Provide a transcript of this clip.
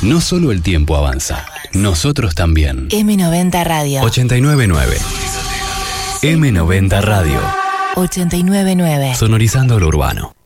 No solo el tiempo avanza, nosotros también. M90 Radio. 899. M90 Radio. 899. Sonorizando lo urbano.